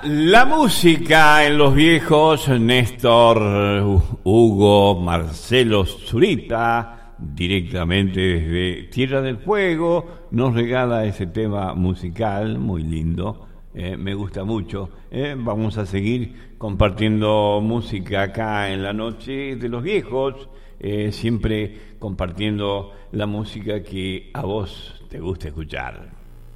La música en los viejos, Néstor, Hugo, Marcelo Zurita, directamente desde Tierra del Fuego, nos regala ese tema musical muy lindo, me gusta mucho. Vamos a seguir compartiendo música acá en la noche de los viejos, siempre compartiendo la música que a vos te gusta escuchar.